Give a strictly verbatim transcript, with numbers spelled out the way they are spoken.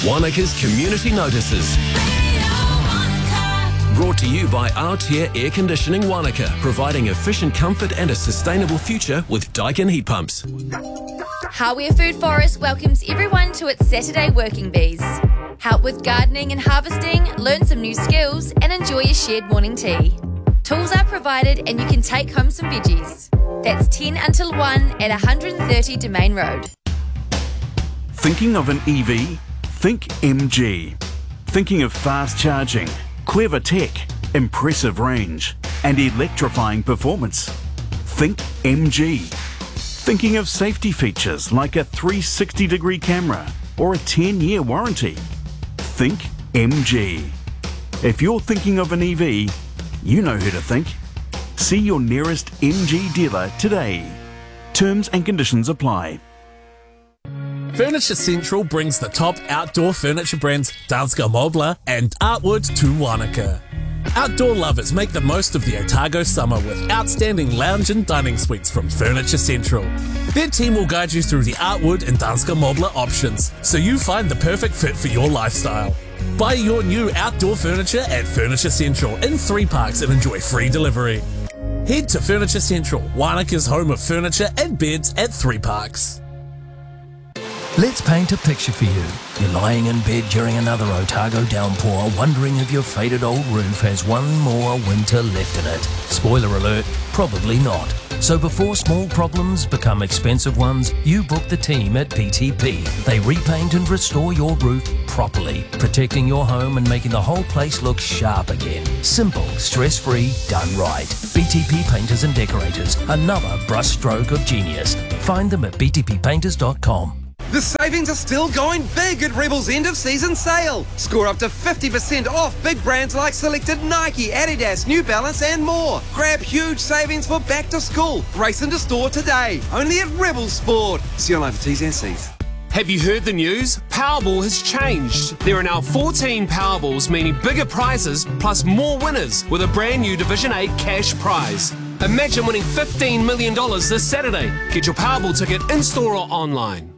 Wanaka's Community Notices. Brought to you by Aotea Air Conditioning Wanaka, providing efficient comfort and a sustainable future with Daikin heat pumps. Hawea Food Forest welcomes everyone to its Saturday Working Bees. Help with gardening and harvesting, learn some new skills, and enjoy a shared morning tea. Tools are provided and you can take home some veggies. That's ten until one at one hundred thirty Domain Road. Thinking of an E V? Think M G. Thinking of fast charging, clever tech, impressive range, and electrifying performance? Think M G. Thinking of safety features like a three hundred sixty degree camera or a ten year warranty? Think M G. If you're thinking of an E V, you know who to think. See your nearest M G dealer today. Terms and conditions apply. Furniture Central brings the top outdoor furniture brands Danska Möbler and Artwood to Wanaka. Outdoor lovers make the most of the Otago summer with outstanding lounge and dining suites from Furniture Central. Their team will guide you through the Artwood and Danska Möbler options so you find the perfect fit for your lifestyle. Buy your new outdoor furniture at Furniture Central in three parks and enjoy free delivery. Head to Furniture Central, Wanaka's home of furniture and beds at three parks. Let's paint a picture for you. You're lying in bed during another Otago downpour, wondering if your faded old roof has one more winter left in it. Spoiler alert, probably not. So before small problems become expensive ones, you book the team at B T P. They repaint and restore your roof properly, protecting your home and making the whole place look sharp again. Simple, stress-free, done right. B T P Painters and Decorators, another brushstroke of genius. Find them at b t p painters dot com. The savings are still going big at Rebel's end of season sale. Score up to fifty percent off big brands like selected Nike, Adidas, New Balance and more. Grab huge savings for back to school. Race into store today. Only at Rebel Sport. See you online for T's and C's. Have you heard the news? Powerball has changed. There are now fourteen Powerballs, meaning bigger prizes plus more winners with a brand new Division eight cash prize. Imagine winning fifteen million dollars this Saturday. Get your Powerball ticket in-store or online.